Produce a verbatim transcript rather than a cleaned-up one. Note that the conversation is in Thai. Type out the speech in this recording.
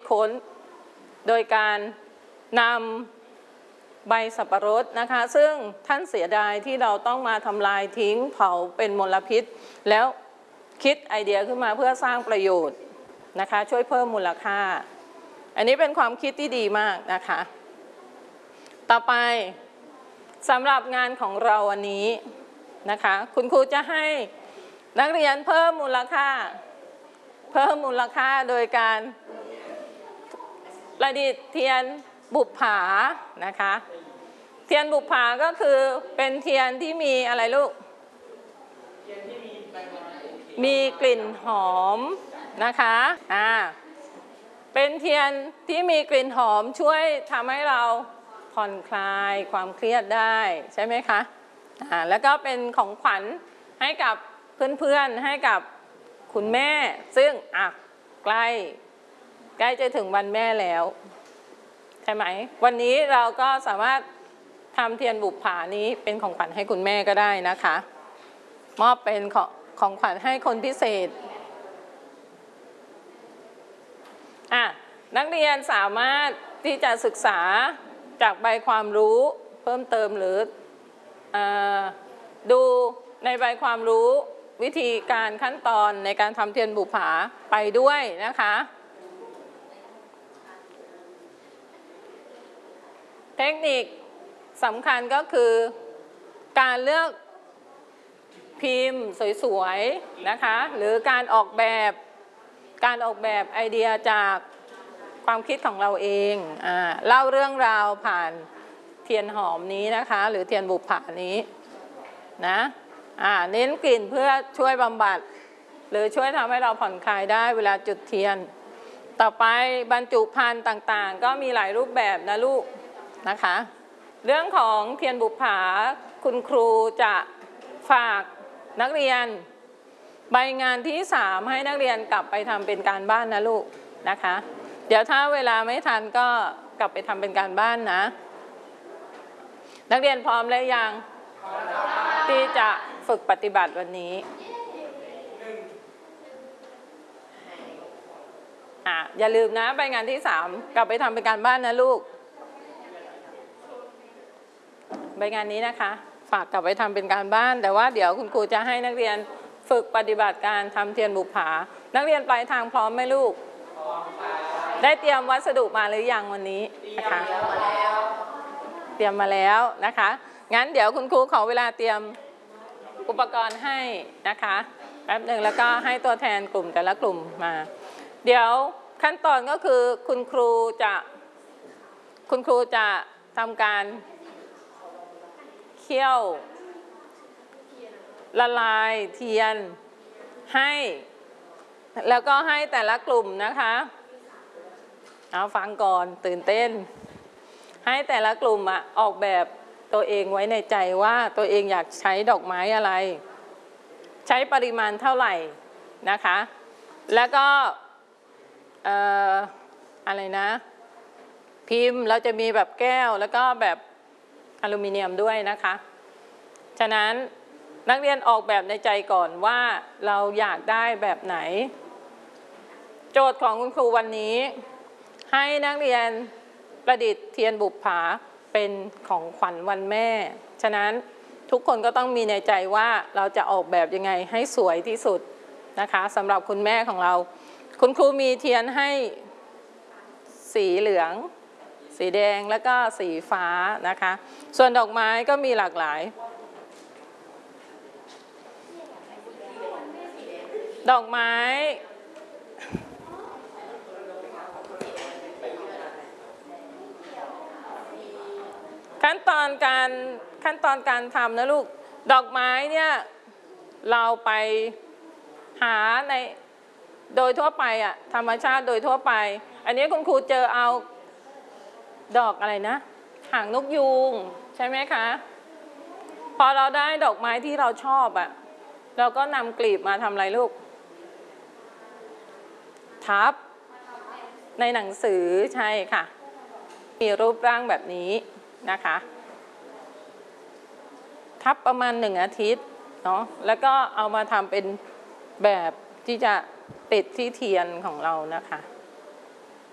ค้นโดยการนำใบสับปะรดนะคะซึ่งท่านเสียดายที่เราต้องมาทำลายทิ้งเผาเป็นมลพิษแล้วคิดไอเดียขึ้นมาเพื่อสร้างประโยชน์นะคะช่วยเพิ่มมูลค่าอันนี้เป็นความคิดที่ดีมากนะคะต่อไปสำหรับงานของเราวันนี้นะคะคุณครูจะให้นักเรียนเพิ่มมูลค่าเพิ่มมูลค่าโดยการประดิษฐ์เทียนบุปผานะคะเทียนบุปผาก็คือเป็นเทียนที่มีอะไรลูกมีกลิ่นหอมนะคะอ่าเป็นเทียนที่มีกลิ่นหอมช่วยทำให้เราผ่อนคลายความเครียดได้ใช่ไหมคะอ่าแล้วก็เป็นของขวัญให้กับเพื่อนๆให้กับคุณแม่ซึ่งอ่ะใกล้ใกล้จะถึงวันแม่แล้วใช่ไหมวันนี้เราก็สามารถทำเทียนบุปผานี้เป็นของขวัญให้คุณแม่ก็ได้นะคะมอบเป็นของของขวัญให้คนพิเศษอ่ะนักเรียนสามารถที่จะศึกษาจากใบความรู้เพิ่มเติมหรืออดูในใบความรู้วิธีการขั้นตอนในการทำเทียนบุปผาไปด้วยนะคะเทคนิคสำคัญก็คือการเลือกพิมพ์สวยๆนะคะหรือการออกแบบการออกแบบไอเดียจากความคิดของเราเองอ่าเล่าเรื่องราวผ่านเทียนหอมนี้นะคะหรือเทียนบุปผานี้นะอ่าเน้นกลิ่นเพื่อช่วยบำบัดหรือช่วยทำให้เราผ่อนคลายได้เวลาจุดเทียนต่อไปบรรจุภัณฑ์ต่างๆก็มีหลายรูปแบบนะลูกนะคะเรื่องของเทียนบุปผาคุณครูจะฝากนักเรียนใบงานที่สามให้นักเรียนกลับไปทำเป็นการบ้านนะลูกนะคะเดี๋ยวถ้าเวลาไม่ทันก็กลับไปทำเป็นการบ้านนะนักเรียนพร้อมแล้วยังที่จะฝึกปฏิบัติวันนี้อ่ะอย่าลืมนะใบงานที่สามกลับไปทำเป็นการบ้านนะลูกใบงานนี้นะคะฝากกลับไปทำเป็นการบ้านแต่ว่าเดี๋ยวคุณครูจะให้นักเรียนฝึกปฏิบัติการทำเทียนบุปผานักเรียนปลายทางพร้อมไหมลูกได้เตรียมวัสดุมาหรือยังวันนี้นะคะเตรียมมาแล้วนะคะงั้นเดี๋ยวคุณครูขอเวลาเตรียมอุปกรณ์ให้นะคะแป๊บหนึ่งแล้วก็ให้ตัวแทนกลุ่มแต่ละกลุ่มมาเดี๋ยวขั้นตอนก็คือคุณครูจะคุณครูจะทำการเคี่ยวละลายเทียนให้แล้วก็ให้แต่ละกลุ่มนะคะเอาฟังก่อนตื่นเต้นให้แต่ละกลุ่มอะออกแบบตัวเองไว้ในใจว่าตัวเองอยากใช้ดอกไม้อะไรใช้ปริมาณเท่าไหร่นะคะแล้วก็เอ่ออะไรนะพิมพ์เราจะมีแบบแก้วแล้วก็แบบอลูมิเนียมด้วยนะคะฉะนั้นนักเรียนออกแบบในใจก่อนว่าเราอยากได้แบบไหนโจทย์ของคุณครูวันนี้ให้นักเรียนประดิษฐ์เทียนบุปผาเป็นของขวัญวันแม่ฉะนั้นทุกคนก็ต้องมีในใจว่าเราจะออกแบบยังไงให้สวยที่สุดนะคะสำหรับคุณแม่ของเราคุณครูมีเทียนให้สีเหลืองสีแดงแล้วก็สีฟ้านะคะส่วนดอกไม้ก็มีหลากหลายดอกไม้ขั้นตอนการขั้นตอนการทำนะลูกดอกไม้เนี่ยเราไปหาในโดยทั่วไปอะธรรมชาติโดยทั่วไปอันนี้คุณครูเจอเอาดอกอะไรนะหางนกยูงใช่ไหมคะพอเราได้ดอกไม้ที่เราชอบอะเราก็นำกลีบมาทำอะไรลูกทับในหนังสือใช่ค่ะมีรูปร่างแบบนี้นะคะทับประมาณหนึ่งอาทิตย์เนาะแล้วก็เอามาทำเป็นแบบที่จะติดที่เทียนของเรานะคะ